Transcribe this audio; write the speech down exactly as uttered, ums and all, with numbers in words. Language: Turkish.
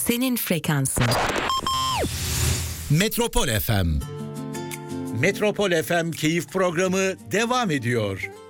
Senin frekansın. Metropol F M. Metropol F M keyif programı devam ediyor.